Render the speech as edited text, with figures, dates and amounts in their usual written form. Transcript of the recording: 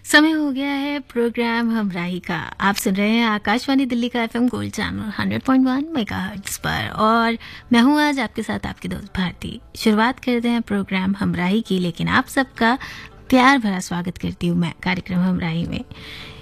समय हो गया है प्रोग्राम हमराही का। आप सुन रहे हैं आकाशवाणी दिल्ली का एफएम गोल्ड चैनल 100.1 मेगाहर्ट्ज पर और मैं हूं आज आपके साथ आपकी दोस्त भारती। शुरुआत करते हैं प्रोग्राम हमराही की, लेकिन आप सबका प्यार भरा स्वागत करती हूँ मैं कार्यक्रम हमराही में।